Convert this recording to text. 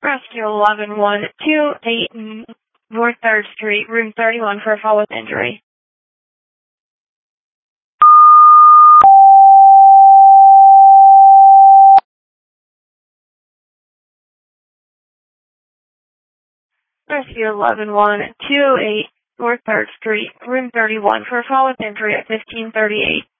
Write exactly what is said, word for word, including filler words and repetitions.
Rescue eleven one two eight North third Street, room thirty-one for a fall with injury. Rescue eleven one two eight North third Street, room thirty-one for a fall with injury at fifteen thirty-eight.